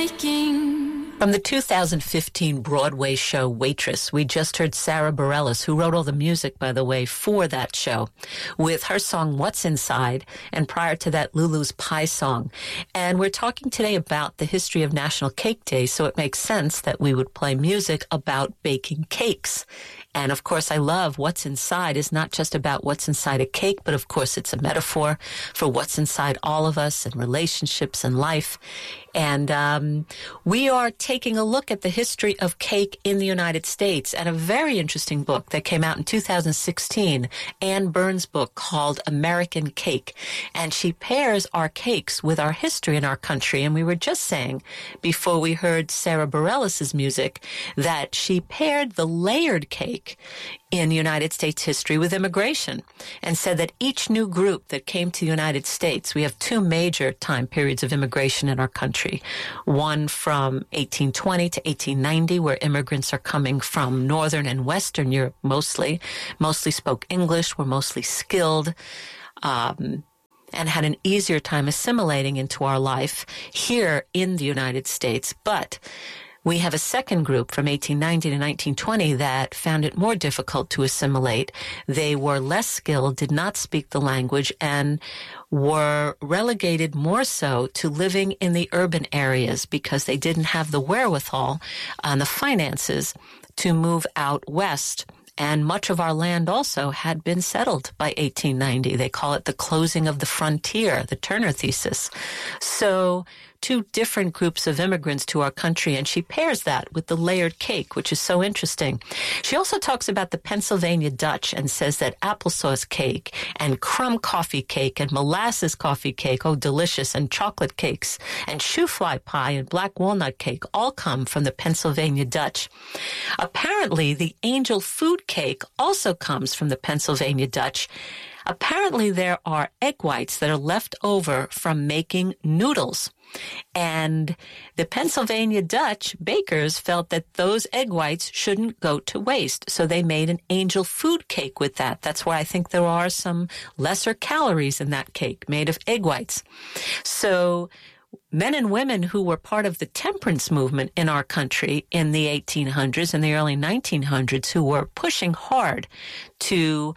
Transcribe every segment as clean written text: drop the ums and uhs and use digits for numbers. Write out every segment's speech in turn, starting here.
From the 2015 Broadway show Waitress, we just heard Sara Bareilles, who wrote all the music, by the way, for that show, with her song What's Inside, and prior to that, Lulu's Pie Song. And we're talking today about the history of National Cake Day, so it makes sense that we would play music about baking cakes. And of course, I love What's Inside is not just about what's inside a cake, but of course it's a metaphor for what's inside all of us and relationships and life. And we are taking a look at the history of cake in the United States and a very interesting book that came out in 2016, Ann Burns' book called American Cake. And she pairs our cakes with our history in our country. And we were just saying before we heard Sara Bareilles' music that she paired the layered cake in United States history with immigration and said that each new group that came to the United States, we have two major time periods of immigration in our country. One from 1820 to 1890, where immigrants are coming from Northern and Western Europe mostly spoke English, were mostly skilled, and had an easier time assimilating into our life here in the United States. But we have a second group from 1890 to 1920 that found it more difficult to assimilate. They were less skilled, did not speak the language, and were relegated more so to living in the urban areas because they didn't have the wherewithal and the finances to move out west. And much of our land also had been settled by 1890. They call it the closing of the frontier, the Turner thesis. So two different groups of immigrants to our country, and she pairs that with the layered cake, which is so interesting. She also talks about the Pennsylvania Dutch and says that applesauce cake and crumb coffee cake and molasses coffee cake, oh, delicious, and chocolate cakes and shoofly pie and black walnut cake all come from the Pennsylvania Dutch. Apparently, the angel food cake also comes from the Pennsylvania Dutch. Apparently, there are egg whites that are left over from making noodles. And the Pennsylvania Dutch bakers felt that those egg whites shouldn't go to waste. So they made an angel food cake with that. That's why I think there are some lesser calories in that cake made of egg whites. So men and women who were part of the temperance movement in our country in the 1800s and the early 1900s who were pushing hard to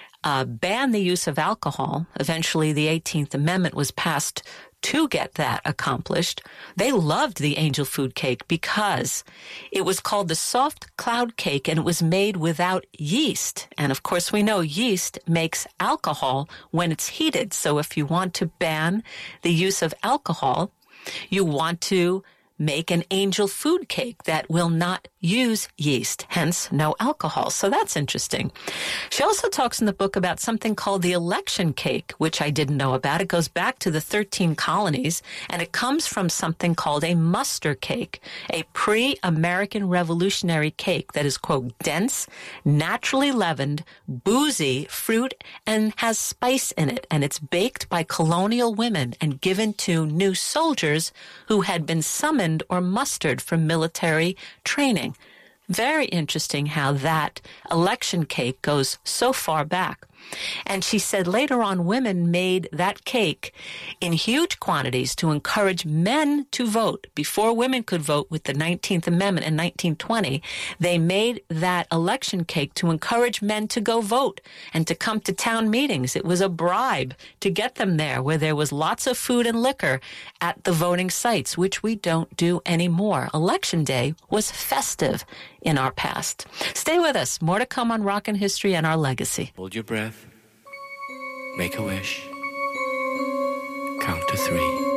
ban the use of alcohol. Eventually, the 18th Amendment was passed to get that accomplished. They loved the angel food cake because it was called the soft cloud cake and it was made without yeast. And of course, we know yeast makes alcohol when it's heated. So if you want to ban the use of alcohol, you want to make an angel food cake that will not use yeast, hence no alcohol. So that's interesting. She also talks in the book about something called the election cake, which I didn't know about. It goes back to the 13 colonies, and it comes from something called a muster cake, a pre-American revolutionary cake that is, quote, dense, naturally leavened, boozy fruit, and has spice in it. And it's baked by colonial women and given to new soldiers who had been summoned or mustered from military training. Very interesting how that election cake goes so far back. And she said later on women made that cake in huge quantities to encourage men to vote. Before women could vote with the 19th Amendment in 1920, they made that election cake to encourage men to go vote and to come to town meetings. It was a bribe to get them there, where there was lots of food and liquor at the voting sites, which we don't do anymore. Election day was festive in our past. Stay with us. More to come on Rockin' History and our legacy. Hold your breath. Make a wish. Count to 3.